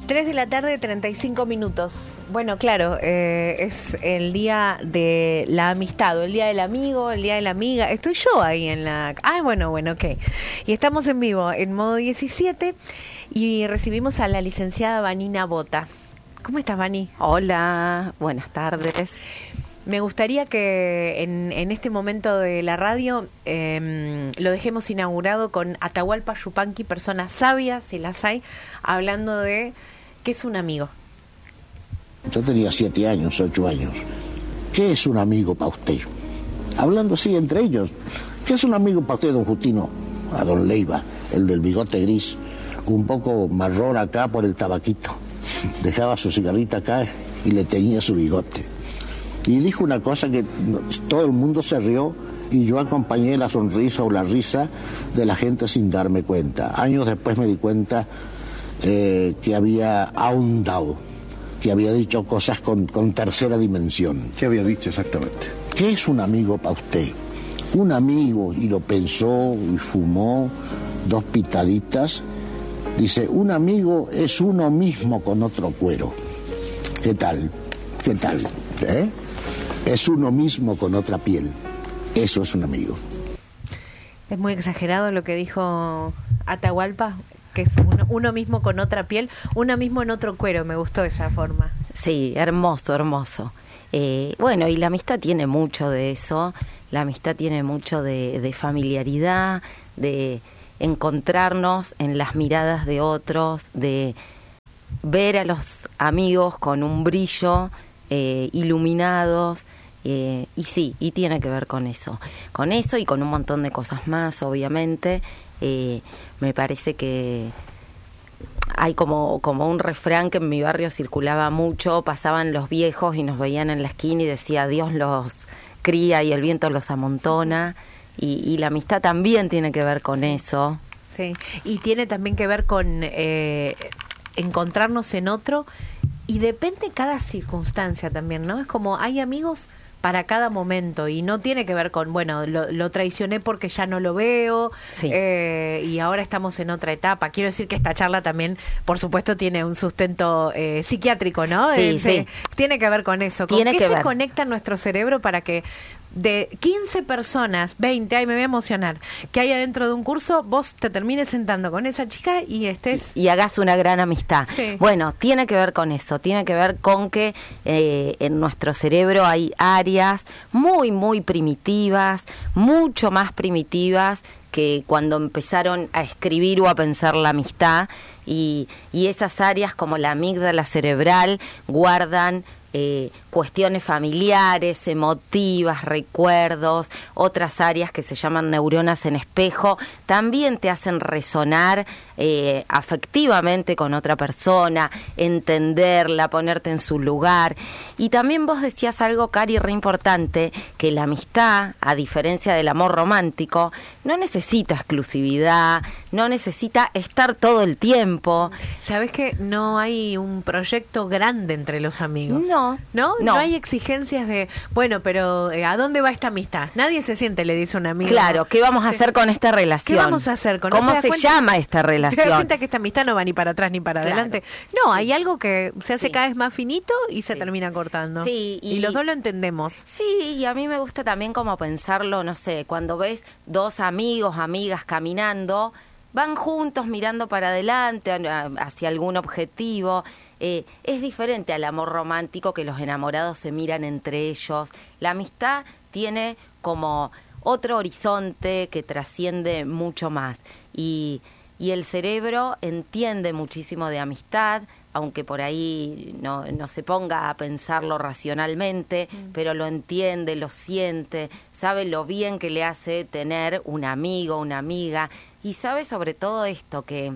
3 de la tarde, 35 minutos. Bueno, claro, es el día de la amistad, o el día del amigo, el día de la amiga. Estoy yo ahí en la... bueno, ok. Y estamos en vivo, en modo 17, y recibimos a la licenciada Vanina Bota. ¿Cómo estás, Vani? Hola, buenas tardes. Me gustaría que en este momento de la radio lo dejemos inaugurado con Atahualpa Yupanqui, persona sabia, si las hay, hablando de qué es un amigo. Yo tenía 7 años, 8 años. ¿Qué es un amigo para usted? Hablando así entre ellos. ¿Qué es un amigo para usted, don Justino? A don Leiva, el del bigote gris, un poco marrón acá por el tabaquito. Dejaba su cigarrita acá y le teñía su bigote. Y dijo una cosa que todo el mundo se rió y yo acompañé la sonrisa o la risa de la gente sin darme cuenta. Años después me di cuenta que había ahondado, que había dicho cosas con tercera dimensión. ¿Qué había dicho exactamente? ¿Qué es un amigo para usted? Un amigo, y lo pensó y fumó 2 pitaditas. Dice, un amigo es uno mismo con otro cuero. ¿Qué tal? ¿Qué tal? Es uno mismo con otra piel. Eso es un amigo. Es muy exagerado lo que dijo Atahualpa, que es uno mismo con otra piel, uno mismo en otro cuero. Me gustó esa forma. Sí, hermoso, hermoso. Bueno, y la amistad tiene mucho de eso. La amistad tiene mucho de familiaridad, de encontrarnos en las miradas de otros, de ver a los amigos con un brillo, iluminados, y sí, y tiene que ver con eso y con un montón de cosas más, obviamente. Me parece que hay como un refrán que en mi barrio circulaba mucho: pasaban los viejos y nos veían en la esquina y decía, Dios los cría y el viento los amontona, y la amistad también tiene que ver con eso. Sí, y tiene también que ver con encontrarnos en otro. Y depende cada circunstancia también, ¿no? Es como hay amigos para cada momento y no tiene que ver con, bueno, lo traicioné porque ya no lo veo, sí. Y ahora estamos en otra etapa. Quiero decir que esta charla también, por supuesto, tiene un sustento psiquiátrico, ¿no? Sí, sí. Tiene que ver con eso. ¿Con qué se conecta nuestro cerebro para que de 15 personas, 20, me voy a emocionar, que haya dentro de un curso, vos te termines sentando con esa chica y estés... Y hagas una gran amistad. Sí. Bueno, tiene que ver con eso, tiene que ver con que en nuestro cerebro hay áreas muy, muy primitivas, mucho más primitivas que cuando empezaron a escribir o a pensar la amistad, y esas áreas, como la amígdala cerebral, guardan cuestiones familiares, emotivas, recuerdos. Otras áreas que se llaman neuronas en espejo también te hacen resonar afectivamente con otra persona, entenderla, ponerte en su lugar. Y también vos decías algo, Cari, re importante, que la amistad, a diferencia del amor romántico, no necesita exclusividad, no necesita estar todo el tiempo. ¿Sabés que no hay un proyecto grande entre los amigos? No hay exigencias de, bueno, pero ¿a dónde va esta amistad? Nadie se siente, le dice un amigo. Claro, ¿qué vamos a hacer con esta relación? ¿Qué vamos a hacer con ¿Cómo se llama esta relación? ¿Te das cuenta que esta amistad no va ni para atrás ni para adelante? No, hay algo que se hace cada vez más finito y se termina cortando. Sí, y los dos lo entendemos. Sí, y a mí me gusta también como pensarlo, no sé, cuando ves 2 amigos, amigas caminando, van juntos mirando para adelante, hacia algún objetivo. Es diferente al amor romántico, que los enamorados se miran entre ellos. La amistad tiene como otro horizonte que trasciende mucho más. Y el cerebro entiende muchísimo de amistad, aunque por ahí no se ponga a pensarlo racionalmente, pero lo entiende, lo siente, sabe lo bien que le hace tener un amigo, una amiga, y sabe sobre todo esto, que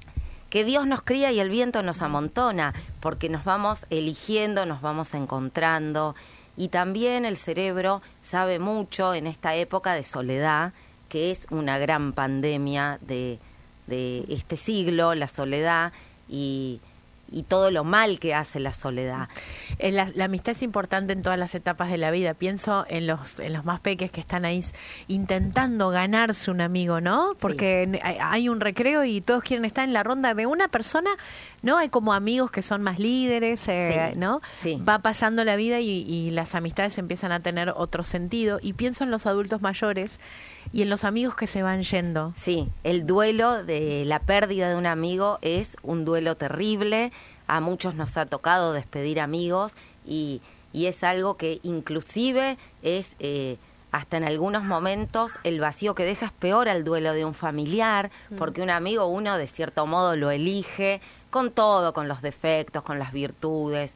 Dios nos cría y el viento nos amontona, porque nos vamos eligiendo, nos vamos encontrando. Y también el cerebro sabe mucho en esta época de soledad, que es una gran pandemia de este siglo, la soledad, y y todo lo mal que hace la soledad. La amistad es importante en todas las etapas de la vida. Pienso en los más peques que están ahí intentando ganarse un amigo, ¿no? Porque hay un recreo y todos quieren estar en la ronda de una persona, ¿no? Hay como amigos que son más líderes, ¿no? Sí. Va pasando la vida y las amistades empiezan a tener otro sentido. Y pienso en los adultos mayores y en los amigos que se van yendo. Sí, el duelo de la pérdida de un amigo es un duelo terrible. A muchos nos ha tocado despedir amigos y es algo que inclusive es hasta en algunos momentos el vacío que deja es peor al duelo de un familiar, porque un amigo uno de cierto modo lo elige con todo, con los defectos, con las virtudes,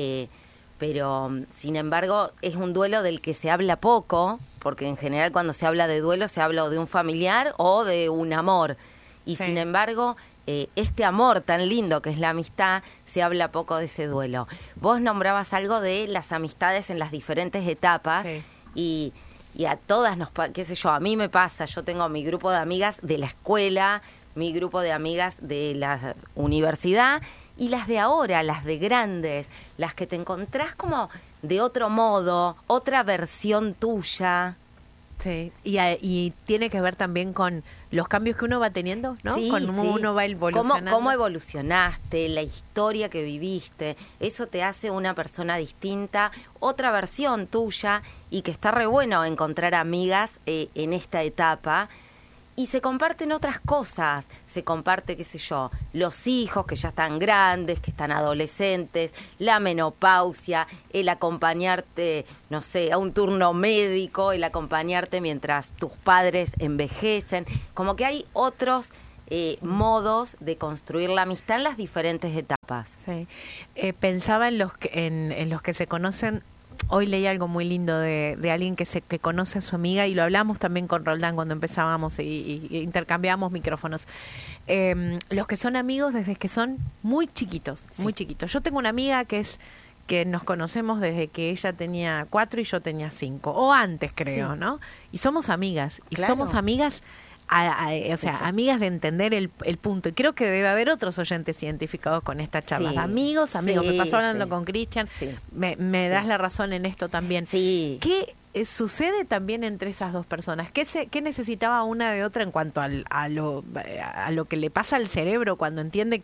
pero sin embargo es un duelo del que se habla poco, porque en general cuando se habla de duelo se habla o de un familiar o de un amor, y sin embargo este amor tan lindo que es la amistad, se habla poco de ese duelo. Vos nombrabas algo de las amistades en las diferentes etapas y a todas qué sé yo, a mí me pasa, yo tengo mi grupo de amigas de la escuela, mi grupo de amigas de la universidad y las de ahora, las de grandes, las que te encontrás como de otro modo, otra versión tuya. Sí, y tiene que ver también con los cambios que uno va teniendo, ¿no? Sí, con cómo uno va evolucionando. Cómo evolucionaste, la historia que viviste, eso te hace una persona distinta, otra versión tuya, y que está re bueno encontrar amigas en esta etapa. Y se comparten otras cosas, se comparte, qué sé yo, los hijos que ya están grandes, que están adolescentes, la menopausia, el acompañarte, no sé, a un turno médico, el acompañarte mientras tus padres envejecen. Como que hay otros modos de construir la amistad en las diferentes etapas. Sí. Pensaba en los que se conocen. Hoy leí algo muy lindo de alguien que conoce a su amiga y lo hablamos también con Roldán cuando empezábamos y intercambiábamos micrófonos. Los que son amigos desde que son muy chiquitos, muy chiquitos. Yo tengo una amiga que nos conocemos desde que ella tenía 4 y yo tenía 5, o antes creo, ¿no? Y somos amigas, y somos amigas... amigas de entender el punto, y creo que debe haber otros oyentes identificados con esta charla. Amigos, me pasó hablando con Cristian, me das la razón en esto también. ¿Qué sucede también entre esas dos personas? ¿Qué necesitaba una de otra en cuanto a lo que le pasa al cerebro cuando entiende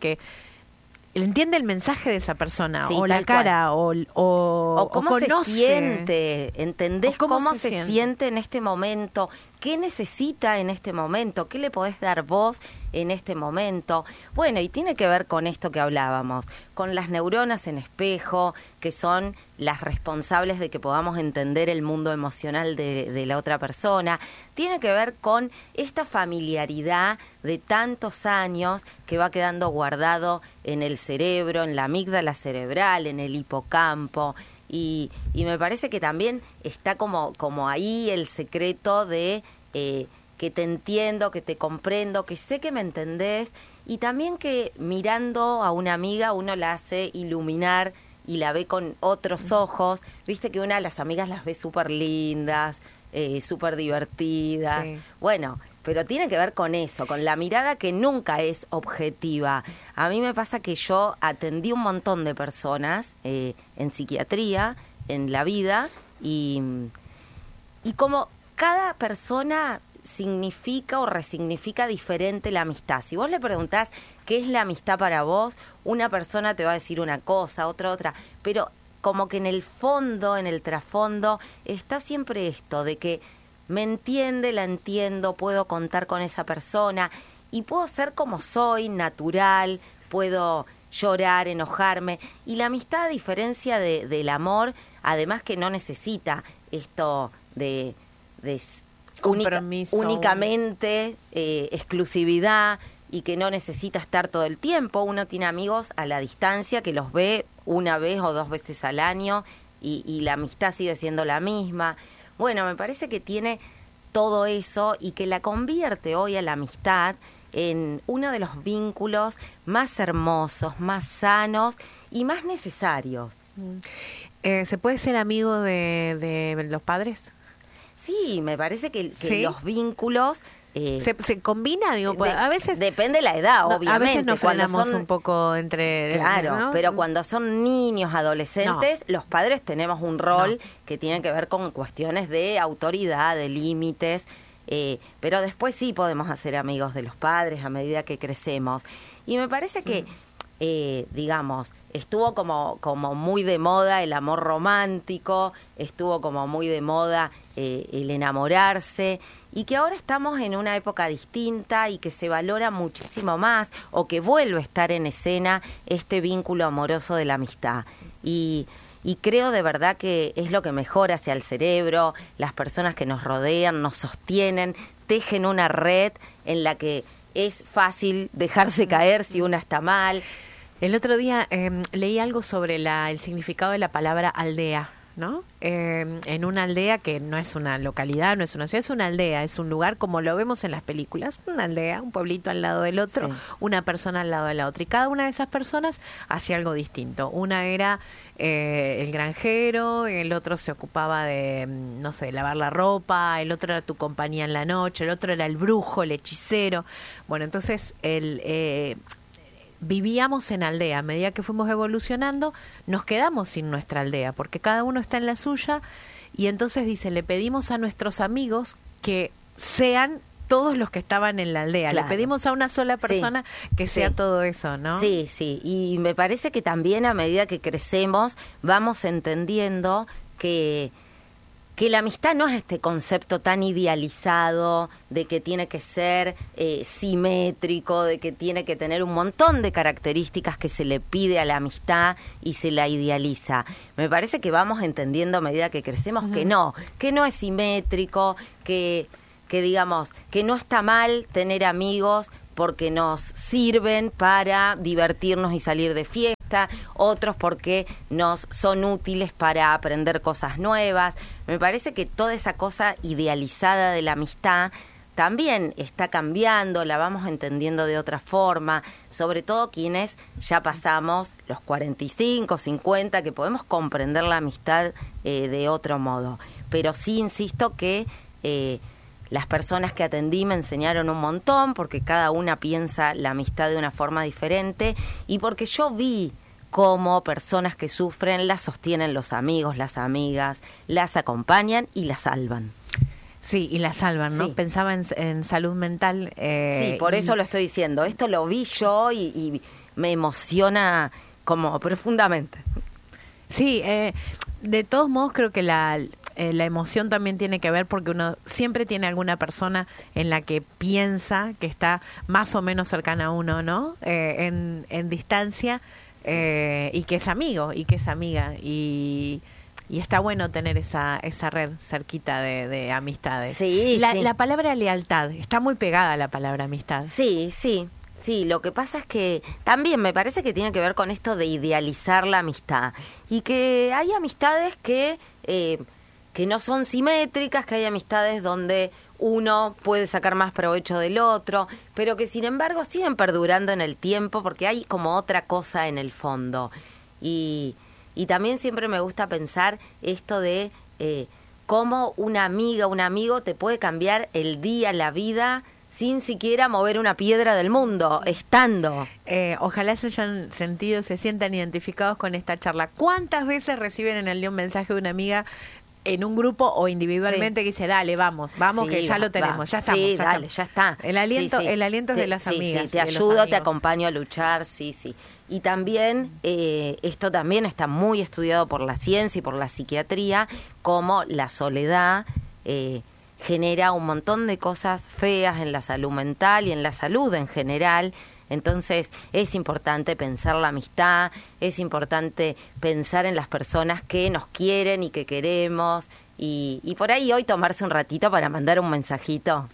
el mensaje de esa persona, o la cara, o cómo conoce, se siente, entendés cómo se siente en este momento, qué necesita en este momento, qué le podés dar vos en este momento. Bueno, y tiene que ver con esto que hablábamos, con las neuronas en espejo, que son las responsables de que podamos entender el mundo emocional de la otra persona. Tiene que ver con esta familiaridad de tantos años que va quedando guardado en el cerebro, en la amígdala cerebral, en el hipocampo. Y me parece que también está como ahí el secreto de que te entiendo, que te comprendo, que sé que me entendés, y también que mirando a una amiga uno la hace iluminar y la ve con otros ojos. Viste que una de las amigas las ve súper lindas, súper divertidas. Bueno, pero tiene que ver con eso, con la mirada que nunca es objetiva. A mí me pasa que yo atendí un montón de personas en psiquiatría, en la vida, y como cada persona significa o resignifica diferente la amistad. Si vos le preguntás qué es la amistad para vos, una persona te va a decir una cosa, otra, pero como que en el fondo, en el trasfondo, está siempre esto de que me entiende, la entiendo, puedo contar con esa persona y puedo ser como soy, natural, puedo llorar, enojarme. Y la amistad, a diferencia del amor, además que no necesita esto de únicamente exclusividad, y que no necesita estar todo el tiempo. Uno tiene amigos a la distancia que los ve una vez o 2 veces al año y la amistad sigue siendo la misma. Bueno, me parece que tiene todo eso y que la convierte hoy a la amistad en uno de los vínculos más hermosos, más sanos y más necesarios. ¿Se puede ser amigo de los padres? Sí, me parece que los vínculos ¿Se combina? Digo, a veces... Depende de la edad, obviamente. A veces nos cuando frenamos un poco entre... Claro, ¿no? pero cuando son niños, adolescentes, los padres tenemos un rol que tiene que ver con cuestiones de autoridad, de límites, pero después sí podemos hacer amigos de los padres a medida que crecemos. Y me parece que, digamos, estuvo como muy de moda el amor romántico, estuvo como muy de moda el enamorarse, y que ahora estamos en una época distinta y que se valora muchísimo más, o que vuelve a estar en escena este vínculo amoroso de la amistad. Y creo de verdad que es lo que mejora hacia el cerebro, las personas que nos rodean, nos sostienen, tejen una red en la que es fácil dejarse caer si una está mal. El otro día leí algo sobre el significado de la palabra aldea, ¿no? En una aldea que no es una localidad, no es una ciudad, es una aldea, es un lugar como lo vemos en las películas, una aldea, un pueblito al lado del otro, una persona al lado de la otra, y cada una de esas personas hacía algo distinto. Una era el granjero, el otro se ocupaba de, no sé, lavar la ropa, el otro era tu compañía en la noche, el otro era el brujo, el hechicero. Bueno, entonces vivíamos en aldea. A medida que fuimos evolucionando, nos quedamos sin nuestra aldea, porque cada uno está en la suya, y entonces dice, le pedimos a nuestros amigos que sean todos los que estaban en la aldea. Claro. Le pedimos a una sola persona que sea todo eso, ¿no? Sí, sí. Y me parece que también a medida que crecemos vamos entendiendo que la amistad no es este concepto tan idealizado de que tiene que ser simétrico, de que tiene que tener un montón de características que se le pide a la amistad y se la idealiza. Me parece que vamos entendiendo a medida que crecemos que no es simétrico, que digamos, que no está mal tener amigos porque nos sirven para divertirnos y salir de fiesta, otros porque nos son útiles para aprender cosas nuevas. Me parece que toda esa cosa idealizada de la amistad también está cambiando, la vamos entendiendo de otra forma, sobre todo quienes ya pasamos los 45, 50, que podemos comprender la amistad de otro modo. Pero sí insisto que las personas que atendí me enseñaron un montón, porque cada una piensa la amistad de una forma diferente, y porque yo vi cómo personas que sufren las sostienen los amigos, las amigas, las acompañan y las salvan. Sí, y la salvan, ¿no? Sí. Pensaba en salud mental. Sí, por eso lo estoy diciendo. Esto lo vi yo y me emociona como profundamente. Sí, de todos modos creo que la emoción también tiene que ver porque uno siempre tiene alguna persona en la que piensa que está más o menos cercana a uno, ¿no? En distancia, y que es amigo y que es amiga, y está bueno tener esa red cerquita de amistades. Sí, la palabra lealtad está muy pegada a la palabra amistad. Sí, sí. Sí, lo que pasa es que también me parece que tiene que ver con esto de idealizar la amistad, y que hay amistades que no son simétricas, que hay amistades donde uno puede sacar más provecho del otro, pero que sin embargo siguen perdurando en el tiempo porque hay como otra cosa en el fondo. Y también siempre me gusta pensar esto de cómo una amiga, un amigo te puede cambiar el día, la vida, sin siquiera mover una piedra del mundo, estando. Ojalá se hayan sentido, se sientan identificados con esta charla. ¿Cuántas veces reciben en el día un mensaje de una amiga en un grupo o individualmente que dice, dale, vamos, sí, que ya lo tenemos, ya estamos. Sí, dale, ya está. El aliento es de las amigas. Sí, te ayudo, te acompaño a luchar, sí. Y también, esto también está muy estudiado por la ciencia y por la psiquiatría, como la soledad genera un montón de cosas feas en la salud mental y en la salud en general. Entonces es importante pensar la amistad, es importante pensar en las personas que nos quieren y que queremos, y por ahí hoy tomarse un ratito para mandar un mensajito.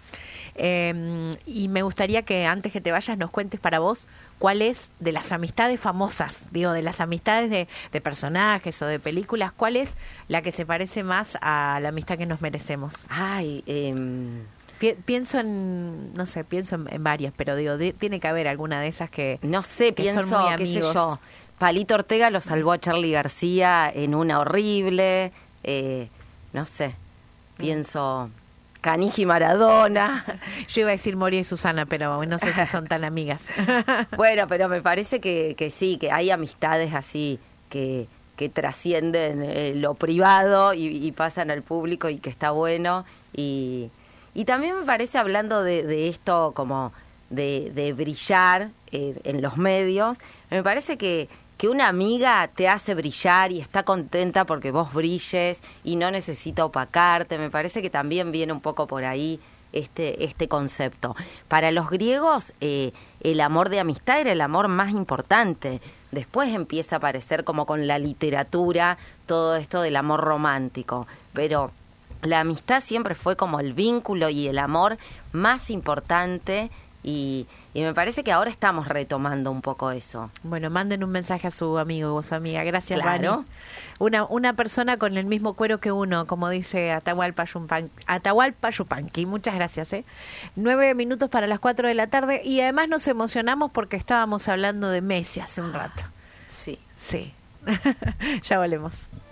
Y me gustaría que antes que te vayas nos cuentes para vos cuál es de las amistades famosas, digo, de las amistades de personajes o de películas, cuál es la que se parece más a la amistad que nos merecemos. Ay, pienso en varias, pero digo, tiene que haber alguna de esas que no sé, que pienso, son muy qué sé amigos. yo, Palito Ortega lo salvó a Charly García en una horrible, no sé, pienso Canigi Maradona. Yo iba a decir Moria y Susana, pero no sé si son tan amigas. Bueno, pero me parece que sí, que hay amistades así que trascienden lo privado y pasan al público y que está bueno. Y también me parece, hablando de esto como de brillar en los medios, me parece que una amiga te hace brillar y está contenta porque vos brilles y no necesita opacarte. Me parece que también viene un poco por ahí este concepto. Para los griegos, el amor de amistad era el amor más importante. Después empieza a aparecer como con la literatura todo esto del amor romántico, pero la amistad siempre fue como el vínculo y el amor más importante. Y me parece que ahora estamos retomando un poco eso. Bueno, manden un mensaje a su amigo o su amiga. Gracias, claro. Rani. Una persona con el mismo cuero que uno, como dice Atahualpa Yupanqui. Muchas gracias. 9 minutos para las 4 de la tarde. Y además nos emocionamos porque estábamos hablando de Messi hace un rato. Sí. Sí. Ya volvemos.